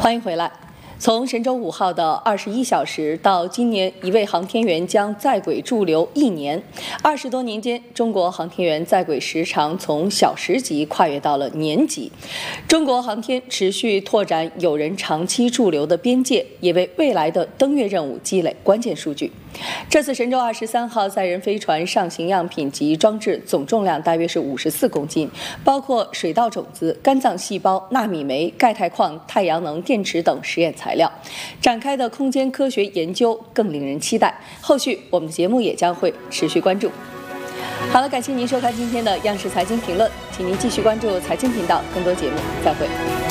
欢迎回来。从神舟5号的21小时到今年一位航天员将在轨驻留1年，20多年间，中国航天员在轨时长从小时级跨越到了年级。中国航天持续拓展有人长期驻留的边界，也为未来的登月任务积累关键数据。这次神舟23号载人飞船上行样品及装置总重量大约是54公斤，包括水稻种子、肝脏细胞、纳米酶、钙钛矿、太阳能电池等实验材料。展开的空间科学研究更令人期待，后续我们的节目也将会持续关注。好了，感谢您收看今天的央视财经评论，请您继续关注财经频道更多节目，再会。